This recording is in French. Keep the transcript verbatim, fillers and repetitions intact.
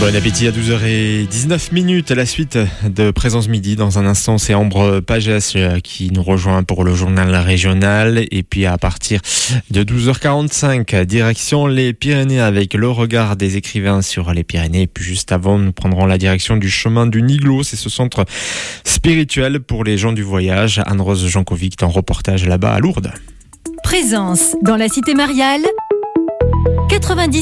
Bon appétit à douze heures dix-neuf minutes. La suite de Présence Midi. Dans un instant, c'est Ambre Pagès qui nous rejoint pour le journal régional. Et puis à partir de douze heures quarante-cinq, direction les Pyrénées avec le regard des écrivains sur les Pyrénées. Et puis juste avant, nous prendrons la direction du chemin du Niglo. C'est ce centre spirituel pour les gens du voyage. Anne-Rose Jankovic en reportage là-bas à Lourdes. Présence dans la cité mariale quatre-vingt-dix.